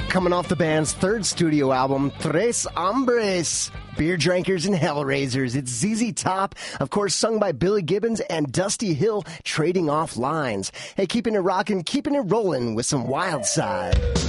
Coming off the band's third studio album, Tres Hombres, Beer Drinkers and Hellraisers. It's ZZ Top, of course, sung by Billy Gibbons and Dusty Hill, trading off lines. Hey, keeping it rocking, keeping it rolling with some Wild Side.